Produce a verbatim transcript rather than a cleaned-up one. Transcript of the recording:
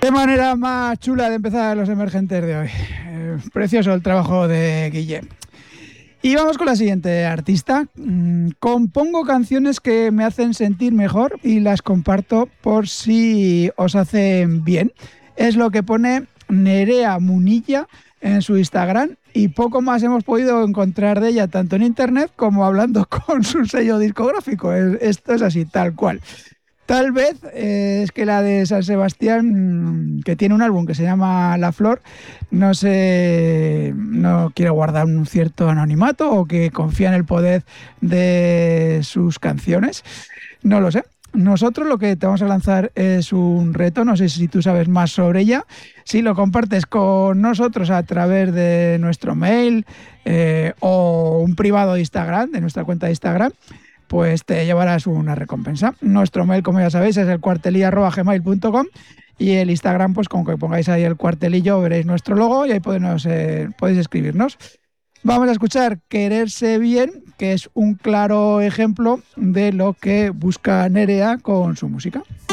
Qué manera más chula de empezar los emergentes de hoy. Eh, precioso el trabajo de Guille. Y vamos con la siguiente artista. Mm, compongo canciones que me hacen sentir mejor y las comparto por si os hacen bien. Es lo que pone Nerea Munilla en su Instagram y poco más hemos podido encontrar de ella tanto en internet como hablando con su sello discográfico. Esto es así, tal cual. Tal vez eh, es que la de San Sebastián, que tiene un álbum que se llama La Flor, no sé, no quiere guardar un cierto anonimato o que confía en el poder de sus canciones. No lo sé. Nosotros lo que te vamos a lanzar es un reto, no sé si tú sabes más sobre ella. Si lo compartes con nosotros a través de nuestro mail eh, o un privado de Instagram, de nuestra cuenta de Instagram, pues te llevarás una recompensa. Nuestro mail, como ya sabéis, es el cuartelillo arroba gmail punto com y el Instagram, pues con que pongáis ahí el cuartelillo veréis nuestro logo y ahí podéis, eh, podéis escribirnos. Vamos a escuchar Quererse Bien, que es un claro ejemplo de lo que busca Nerea con su música.